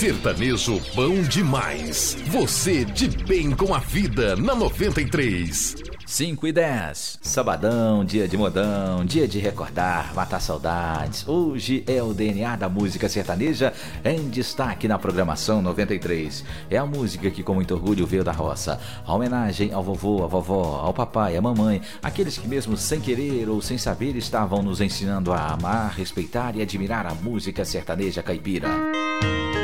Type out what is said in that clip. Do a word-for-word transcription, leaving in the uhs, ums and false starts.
Sertanejo bom demais. Você de bem com a vida na noventa e três. cinco e dez. Sabadão, dia de modão, dia de recordar, matar saudades. Hoje é o D N A da música sertaneja em destaque na programação noventa e três. É a música que com muito orgulho veio da roça. A homenagem ao vovô, à vovó, ao papai, à mamãe, aqueles que mesmo sem querer ou sem saber estavam nos ensinando a amar, respeitar e admirar a música sertaneja caipira.